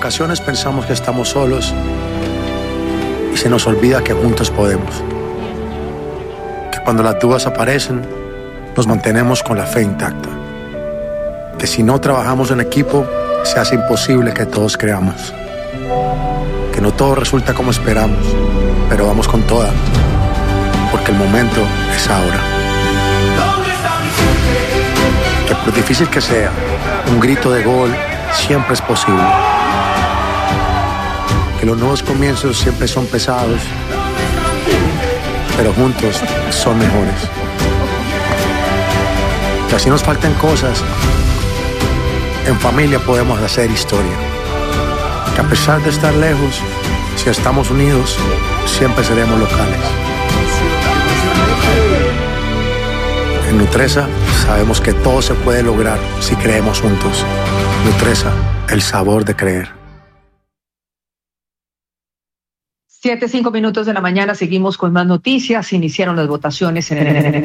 ocasiones pensamos que estamos solos y se nos olvida que juntos podemos. Que cuando las dudas aparecen, nos mantenemos con la fe intacta. Que si no trabajamos en equipo, se hace imposible que todos creamos. Que no todo resulta como esperamos, pero vamos con toda, porque el momento es ahora. Que por difícil que sea, un grito de gol siempre es posible. Que los nuevos comienzos siempre son pesados, pero juntos son mejores. Que así nos falten cosas, en familia podemos hacer historia. Que a pesar de estar lejos, si estamos unidos, siempre seremos locales. En Nutresa sabemos que todo se puede lograr si creemos juntos. Nutresa, el sabor de creer. 7:05 de la mañana, seguimos con más noticias. Iniciaron las votaciones en el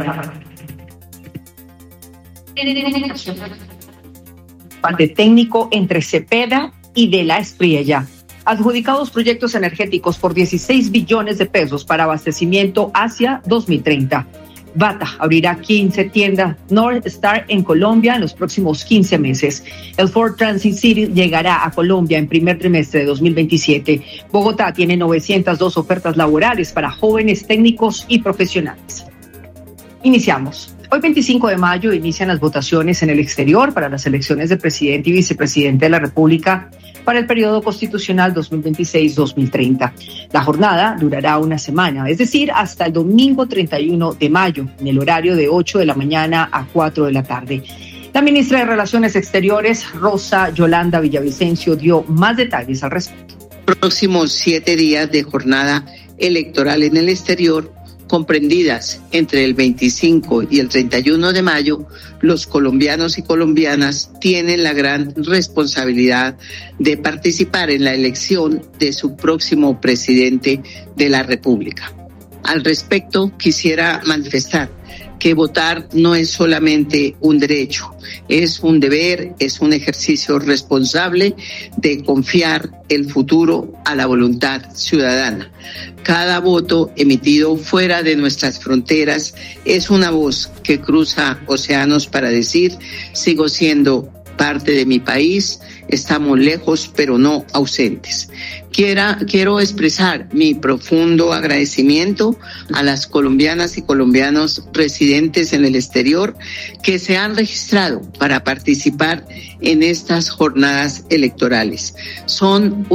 parte técnico entre Cepeda y de la Espriella. Adjudicados proyectos energéticos por 16 billones de pesos para abastecimiento hacia 2030. Bata abrirá 15 tiendas North Star en Colombia en los próximos 15 meses. El Ford Transit City llegará a Colombia en primer trimestre de 2027. Bogotá tiene 902 ofertas laborales para jóvenes técnicos y profesionales. Iniciamos. Hoy, 25 de mayo, inician las votaciones en el exterior para las elecciones de presidente y vicepresidente de la República para el periodo constitucional 2026-2030. La jornada durará una semana, es decir, hasta el domingo 31 de mayo, en el horario de 8 de la mañana a 4 de la tarde. La ministra de Relaciones Exteriores, Rosa Yolanda Villavicencio, dio más detalles al respecto. Próximos 7 días de jornada electoral en el exterior, comprendidas entre el 25 y el 31 de mayo, los colombianos y colombianas tienen la gran responsabilidad de participar en la elección de su próximo presidente de la República. Al respecto, quisiera manifestar que votar no es solamente un derecho, es un deber, es un ejercicio responsable de confiar el futuro a la voluntad ciudadana. Cada voto emitido fuera de nuestras fronteras es una voz que cruza océanos para decir: sigo siendo parte de mi país, estamos lejos pero no ausentes. Quiero expresar mi profundo agradecimiento a las colombianas y colombianos residentes en el exterior que se han registrado para participar en estas jornadas electorales. Son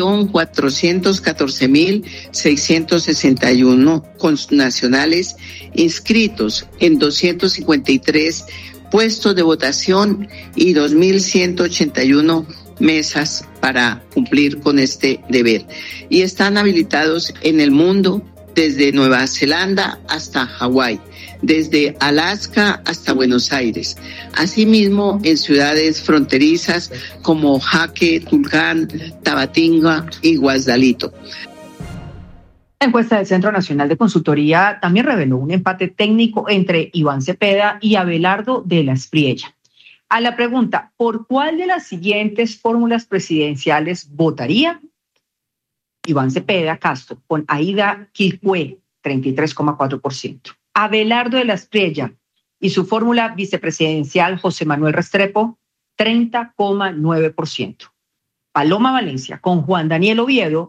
1.414.661 connacionales inscritos en 253 puestos de votación y 2.181 mesas para cumplir con este deber. Y están habilitados en el mundo, desde Nueva Zelanda hasta Hawái, desde Alaska hasta Buenos Aires. Asimismo, en ciudades fronterizas como Jaque, Tulcán, Tabatinga y Guasdalito. La encuesta del Centro Nacional de Consultoría también reveló un empate técnico entre Iván Cepeda y Abelardo de la Espriella. A la pregunta, ¿por cuál de las siguientes fórmulas presidenciales votaría? Iván Cepeda Castro, con Aida Quilpué, 33,4%. Abelardo de la Espriella y su fórmula vicepresidencial José Manuel Restrepo, 30,9%. Paloma Valencia con Juan Daniel Oviedo,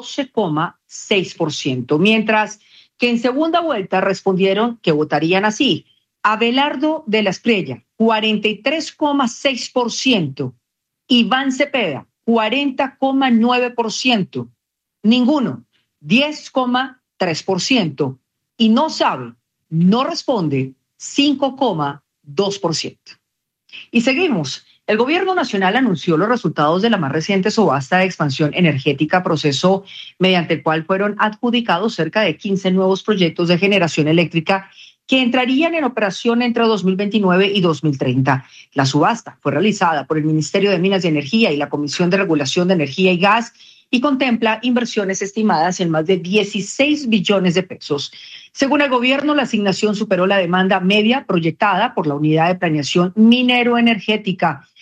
12,6%. Mientras que en segunda vuelta respondieron que votarían así: Abelardo de la Espriella, 43,6%. Iván Cepeda, 40,9%. Ninguno, 10,3%. Y no sabe, no responde, 5,2%. Y seguimos. El Gobierno Nacional anunció los resultados de la más reciente subasta de expansión energética, proceso mediante el cual fueron adjudicados cerca de 15 nuevos proyectos de generación eléctrica que entrarían en operación entre 2029 y 2030. La subasta fue realizada por el Ministerio de Minas y Energía y la Comisión de Regulación de Energía y Gas y contempla inversiones estimadas en más de 16 billones de pesos. Según el gobierno, la asignación superó la demanda media proyectada por la Unidad de Planeación Minero-Energética.